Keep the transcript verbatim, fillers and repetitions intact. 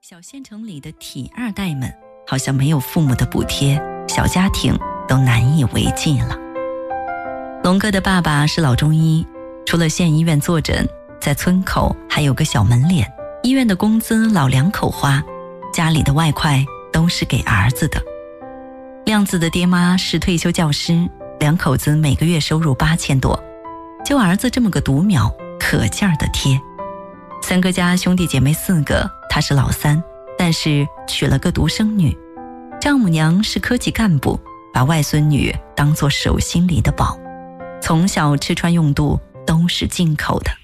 小县城里的体二代们好像没有父母的补贴，小家庭都难以为继了。龙哥的爸爸是老中医，除了县医院坐诊，在村口还有个小门脸，医院的工资老两口花，家里的外快都是给儿子的。亮子的爹妈是退休教师，两口子每个月收入八千多，就儿子这么个独苗，可劲儿的贴。三哥家兄弟姐妹四个，他是老三，但是娶了个独生女。丈母娘是科级干部，把外孙女当作手心里的宝，从小吃穿用度都是进口的。